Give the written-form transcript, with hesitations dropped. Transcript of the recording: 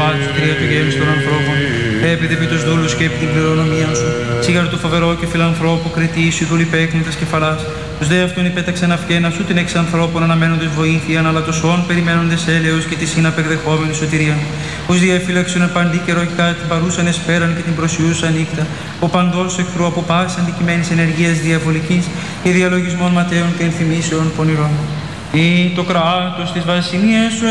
θανάτου, τρία του γένους των ανθρώπων, έπειτε επί τους δούλους και επί την κληρονομία σου, σίγαρο του φοβερό και φιλανθρώπου, κριτήσου, δουλιπέκνητας κεφαλάς, τους δε αυτόν υπέταξεν αυγένα σου την εξ ανθρώπων αναμένοντες βοήθειαν, αλλά τους όν περιμένοντες έλεος και τη συναπεκδεχόμενη σωτηρία. Ως διεφύλαξον επαντή καιρό και κατά την παρούσαν εσπέραν και την προσιούσα νύχτα, ο παντός εχθρού από πάσης αντικειμένης ενεργείας διαβολικής και διαλογισμών ματέων και ενθυμίσεων πονηρών. Ή το κράτος της βασιλείας σου